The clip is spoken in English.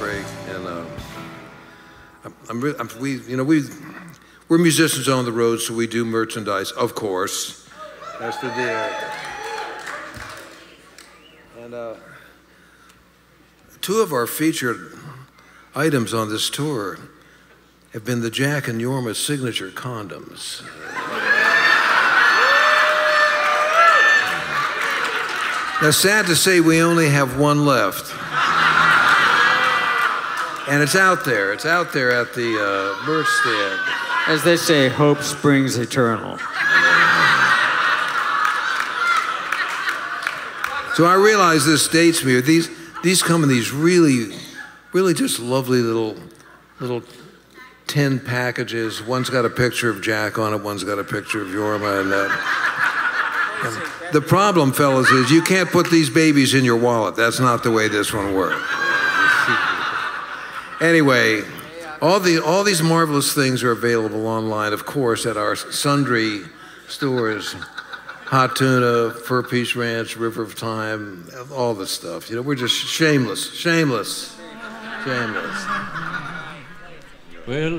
break, and we're musicians on the road, so we do merchandise, of course. That's the deal. And two of our featured items on this tour have been the Jack and Jorma signature condoms. Now, sad to say, we only have one left. And it's out there. It's out there at the merch stand. As they say, hope springs eternal. So I realize this dates me. These come in these really just lovely little tin packages. One's got a picture of Jack on it. One's got a picture of Jorma. And the problem, fellas, is you can't put these babies in your wallet. That's not the way this one works. Anyway, all these marvelous things are available online, of course, at our sundry stores. Hot Tuna, Fur Peach Ranch, River of Time, all this stuff. You know, we're just shameless. Well,